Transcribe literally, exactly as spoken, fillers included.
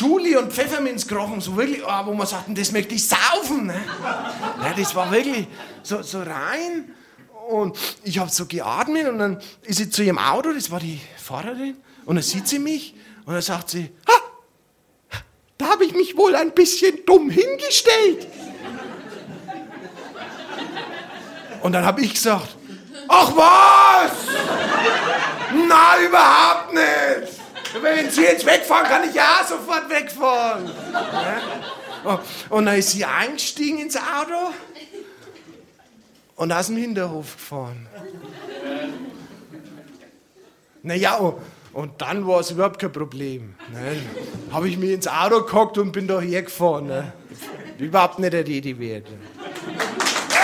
Patchouli und Pfefferminz gerochen, so wirklich, oh, wo man sagt, das möchte ich saufen. Ne? Ja, das war wirklich so, so rein. Und ich habe so geatmet und dann ist sie zu ihrem Auto, das war die Fahrerin, und dann sieht sie mich und dann sagt sie, ha, da habe ich mich wohl ein bisschen dumm hingestellt. Und dann habe ich gesagt, ach was? Na, überhaupt nicht. Wenn Sie jetzt wegfahren, kann ich ja auch sofort wegfahren. Ja? Und dann ist sie eingestiegen ins Auto und aus dem Hinterhof gefahren. Naja, und, und dann war es überhaupt kein Problem. Ne? Habe ich mich ins Auto gehockt und bin da hergefahren. Ne? Überhaupt nicht der Rede wert.